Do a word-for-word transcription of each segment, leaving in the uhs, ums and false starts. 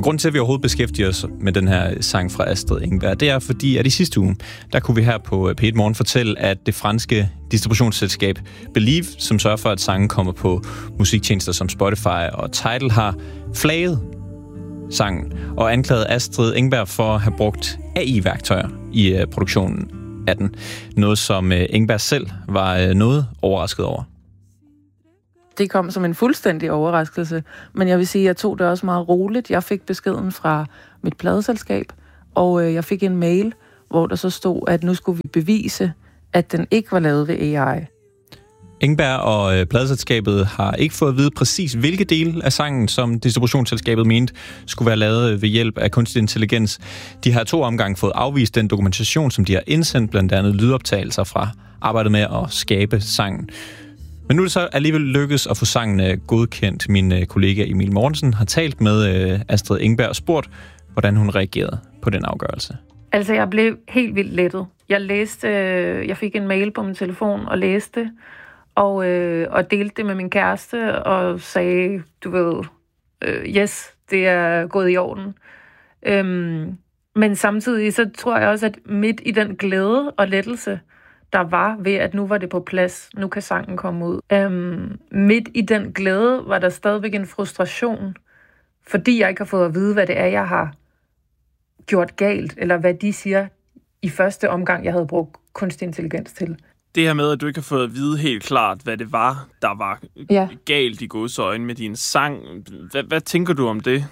Og grunden til, at vi overhovedet beskæftiger os med den her sang fra Astrid Engberg, det er fordi, at i sidste uge, der kunne vi her på P et Morgen fortælle, at det franske distributionsselskab Believe, som sørger for, at sangen kommer på musiktjenester som Spotify og Tidal, har flaget sangen og anklaget Astrid Engberg for at have brugt A I-værktøjer i uh, produktionen af den. Noget, som uh, Engberg selv var uh, noget overrasket over. Det kom som en fuldstændig overraskelse, men jeg vil sige, at jeg tog det også meget roligt. Jeg fik beskeden fra mit pladeselskab, og øh, jeg fik en mail, hvor der så stod, at nu skulle vi bevise, at den ikke var lavet ved A I. Engberg og øh, pladeselskabet har ikke fået at vide præcis, hvilke dele af sangen, som distributionsselskabet mente, skulle være lavet ved hjælp af kunstig intelligens. De har to omgange fået afvist den dokumentation, som de har indsendt, blandt andet lydoptagelser fra arbejdet med at skabe sangen. Men nu er det så alligevel lykkedes at få sangen godkendt. Min kollega Emil Mortensen har talt med Astrid Engberg og spurgt, hvordan hun reagerede på den afgørelse. Altså, jeg blev helt vildt lettet. Jeg læste, jeg fik en mail på min telefon og læste, og, og delte det med min kæreste og sagde, du ved, yes, det er gået i orden. Øhm, men samtidig så tror jeg også, at midt i den glæde og lettelse, der var ved, at nu var det på plads, nu kan sangen komme ud. Øhm, midt i den glæde var der stadigvæk en frustration, fordi jeg ikke har fået at vide, hvad det er, jeg har gjort galt, eller hvad de siger i første omgang, jeg havde brugt kunstig intelligens til. Det her med, at du ikke har fået at vide helt klart, hvad det var, der var ja. galt i gåseøjne med din sang. Hvad, hvad tænker du om det?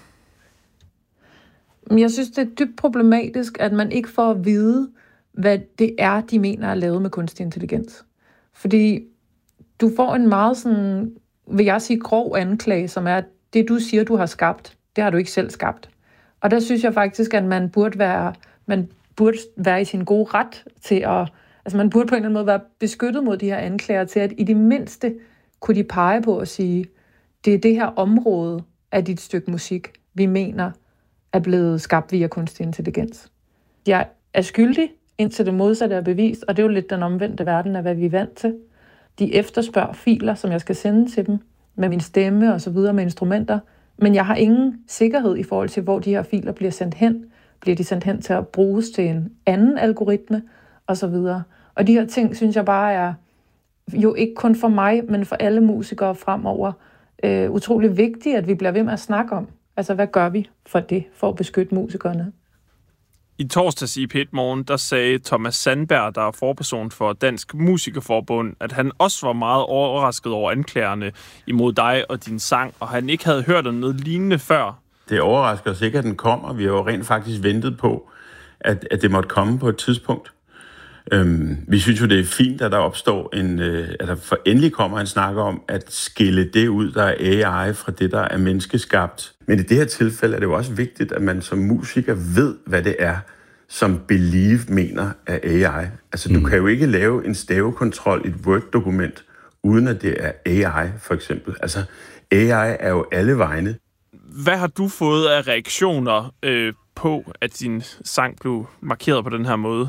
Jeg synes, det er dybt problematisk, at man ikke får at vide, hvad det er, de mener er lavet med kunstig intelligens. Fordi du får en meget sådan, vil jeg sige, grov anklage, som er, at det du siger, du har skabt, det har du ikke selv skabt. Og der synes jeg faktisk, at man burde være, man burde være i sin gode ret til at, altså man burde på en eller anden måde være beskyttet mod de her anklager til, at i det mindste kunne de pege på at sige, det er det her område af dit stykke musik, vi mener er blevet skabt via kunstig intelligens. Jeg er skyldig, indtil det modsatte er bevist, og det er jo lidt den omvendte verden af, hvad vi er vant til. De efterspørger filer, som jeg skal sende til dem, med min stemme og så videre, med instrumenter, men jeg har ingen sikkerhed i forhold til, hvor de her filer bliver sendt hen. Bliver de sendt hen til at bruges til en anden algoritme, og så videre. Og de her ting, synes jeg bare er, jo ikke kun for mig, men for alle musikere fremover, øh, utrolig vigtigt, at vi bliver ved med at snakke om. Altså, hvad gør vi for det, for at beskytte musikerne? I torsdags i P et Morgen, der sagde Thomas Sandberg, der er forperson for Dansk Musikerforbund, at han også var meget overrasket over anklagerne imod dig og din sang, og han ikke havde hørt om noget lignende før. Det overrasker os ikke, at den kommer. Vi har jo rent faktisk ventet på, at, at det måtte komme på et tidspunkt. Øhm, vi synes jo, det er fint, at der opstår en, øh, at der for endelig kommer en snak om at skille det ud, der er A I, fra det, der er menneskeskabt. Men i det her tilfælde er det jo også vigtigt, at man som musiker ved, hvad det er, som Believe mener er A I. Altså, mm. du kan jo ikke lave en stavekontrol i et Word-dokument, uden at det er A I, for eksempel. Altså, A I er jo alle vegne. Hvad har du fået af reaktioner øh, på, at din sang blev markeret på den her måde?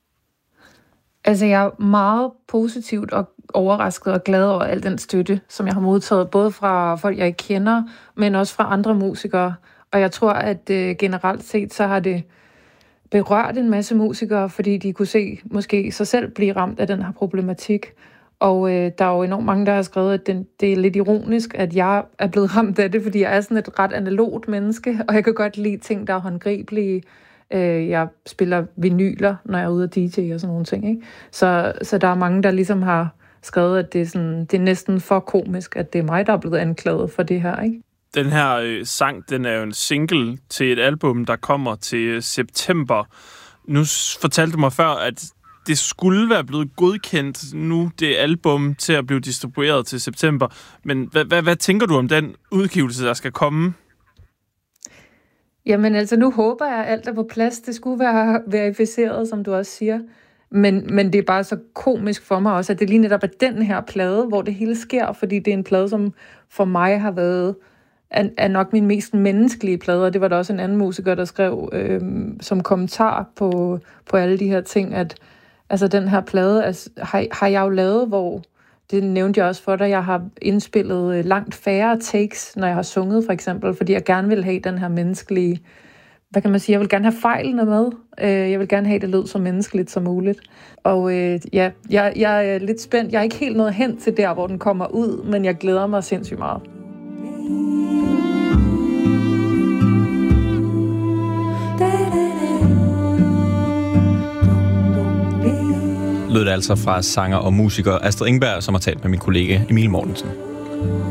Altså, jeg er meget positivt og overrasket og glad over al den støtte, som jeg har modtaget, både fra folk, jeg ikke kender, men også fra andre musikere. Og jeg tror, at øh, generelt set, så har det berørt en masse musikere, fordi de kunne se måske sig selv blive ramt af den her problematik. Og øh, der er jo enormt mange, der har skrevet, at den, det er lidt ironisk, at jeg er blevet ramt af det, fordi jeg er sådan et ret analogt menneske, og jeg kan godt lide ting, der er håndgribelige. Øh, jeg spiller vinyler, når jeg er ude at D J og sådan nogle ting, ikke? Så, så der er mange, der ligesom har skrevet, at det er, sådan, det er næsten for komisk, at det er mig, der er blevet anklaget for det her, ikke? Den her øh, sang, den er jo en single til et album, der kommer til september. Nu fortalte du mig før, at det skulle være blevet godkendt nu, det album, til at blive distribueret til september. Men hvad, hvad, hvad tænker du om den udgivelse, der skal komme? Jamen altså, nu håber jeg, at alt er på plads. Det skulle være verificeret, som du også siger. Men, men det er bare så komisk for mig også, at det lige netop er den her plade, hvor det hele sker, fordi det er en plade, som for mig har været, er, er nok min mest menneskelige plade, og det var der også en anden musiker, der skrev øh, som kommentar på, på alle de her ting, at altså, den her plade altså, har, har jeg jo lavet, hvor det nævnte jeg også for dig, jeg har indspillet langt færre takes, når jeg har sunget for eksempel, fordi jeg gerne vil have den her menneskelige, hvad kan man sige, jeg vil gerne have fejlene med. Jeg vil gerne have, det lød så menneskeligt som muligt. Og øh, ja, jeg, jeg er lidt spændt. Jeg er ikke helt nået hen til der, hvor den kommer ud, men jeg glæder mig sindssygt meget. Lød det altså fra sanger og musiker Astrid Engberg, som har talt med min kollega Emil Mortensen.